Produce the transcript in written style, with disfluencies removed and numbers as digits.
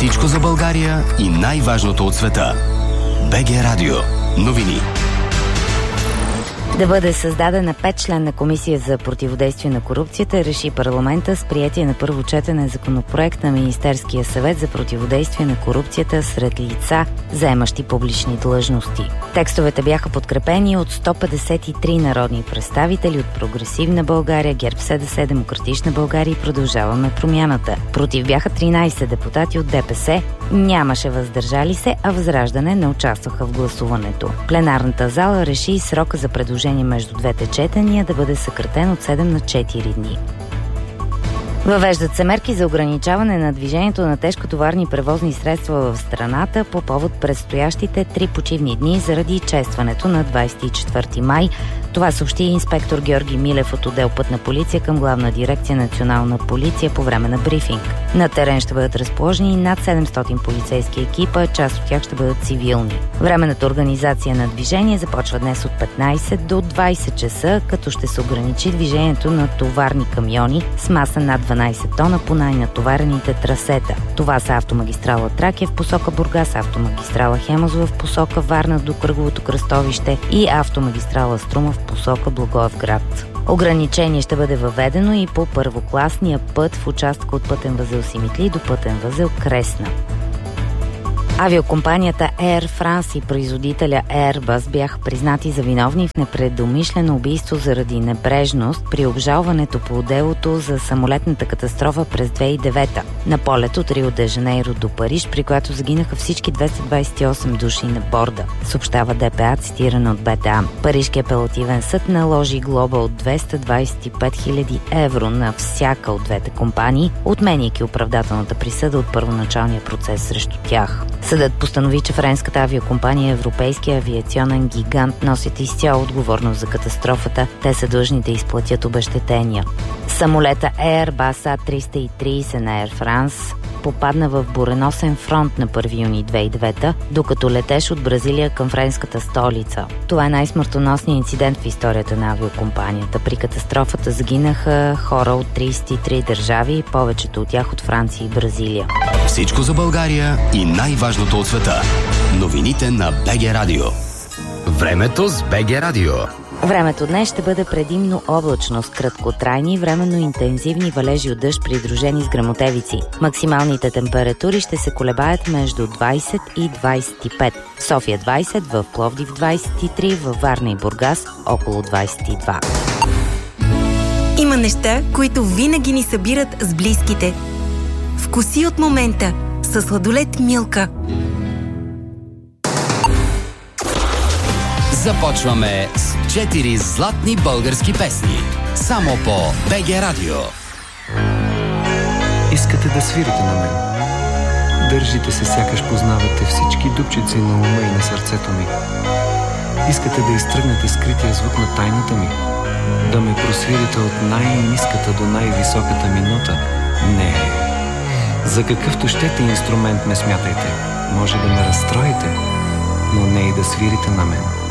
Всичко за България и най-важното от света. БГ Радио. Новини. Да бъде създадена 5-членна комисия за противодействие на корупцията, реши парламента с приятие на първо четене законопроект на Министерския съвет за противодействие на корупцията сред лица, заемащи публични длъжности. Текстовете бяха подкрепени от 153 народни представители от Прогресивна България, ГЕРБ-СДС, Демократична България и Продължаваме промяната. Против бяха 13 депутати от ДПС, нямаше въздържали се, а Възраждане не участваха в гласуването. Пленарната зала реши срока за предложение между двете четения да бъде съкратен от 7 на 4 дни. Въвеждат се мерки за ограничаване на движението на тежкотоварни превозни средства в страната по повод предстоящите 3 почивни дни заради честването на 24 май. Това съобщи инспектор Георги Милев от отдел Пътна полиция към Главна дирекция Национална полиция по време на брифинг. На терен ще бъдат разположени над 700 полицейски екипа, част от тях ще бъдат цивилни. Временната организация на движение започва днес от 15 до 20 часа, като ще се ограничи движението на товарни камиони с маса над 12 тона по най-натоварените трасета. Това са автомагистрала Тракия в посока Бургас, автомагистрала Хемус в посока Варна до Кръговото кръстовище и автомагистрала Струма в посока Благоевград. Ограничение ще бъде въведено и по първокласния път в участъка от пътен възел Симитли до пътен възел Кресна. Авиокомпанията Air France и производителя Airbus бяха признати за виновни в непредумишлено убийство заради небрежност при обжалването по делото за самолетната катастрофа през 2009 на полет от Рио де Жанейро до Париж, при която загинаха всички 228 души на борда, съобщава ДПА, цитирана от БТА. Парижкият апелативен съд наложи глоба от 225 000 евро на всяка от двете компании, отменяйки оправдателната присъда от първоначалния процес срещу тях. Съдът постанови, че френската авиокомпания Европейския авиационен гигант носят изцяло отговорност за катастрофата. Те са длъжни да изплатят обезщетения. Самолета Airbus A330 на Air France попадна в буреносен фронт на 1 юни 2009, докато летеш от Бразилия към френската столица. Това е най-смъртоносният инцидент в историята на авиокомпанията. При катастрофата загинаха хора от 33 държави, повечето от тях от Франция и Бразилия. Всичко за България и най-важното от света. Новините на БГ Радио. Времето с БГ Радио. Времето днес ще бъде предимно облачно с краткотрайни и временно интензивни валежи от дъжд, придружени с гръмотевици. Максималните температури ще се колебаят между 20 и 25. В София 20, в Пловдив 23, във Варна и Бургас около 22. Има неща, които винаги ни събират с близките. Вкуси от момента със сладолед Милка. Започваме с 4 златни български песни. Само по БГ Радио. Искате да свирите на мен. Държите се, сякаш познавате всички дупчици на ума и на сърцето ми. Искате да изтръгнете скрития звук на тайната ми. Да ме просвирите от най-ниската до най-високата ми нота. Не. За какъвто щете инструмент ме смятайте. Може да ме разстроите, но не и да свирите на мен.